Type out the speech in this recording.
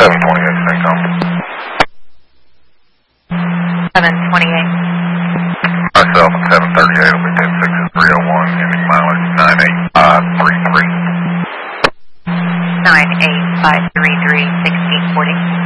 COM. 728. Myself at 738 will be 106-301, ending mileage 98533. 98533, 1640.